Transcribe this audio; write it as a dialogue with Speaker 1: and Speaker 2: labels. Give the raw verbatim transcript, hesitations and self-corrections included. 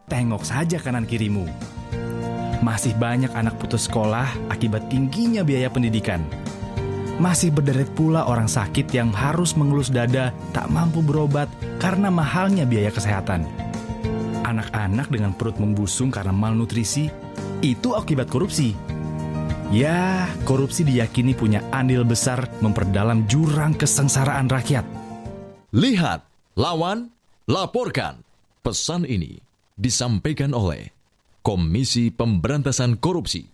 Speaker 1: tengok saja kanan kirimu. Masih banyak anak putus sekolah akibat tingginya biaya pendidikan. Masih berderet pula orang sakit yang harus mengelus dada tak mampu berobat karena mahalnya biaya kesehatan. Anak-anak dengan perut membusung karena malnutrisi, itu akibat korupsi. Ya, korupsi diyakini punya andil besar memperdalam jurang kesengsaraan rakyat.
Speaker 2: Lihat, lawan, laporkan. Pesan ini disampaikan oleh Komisi Pemberantasan Korupsi.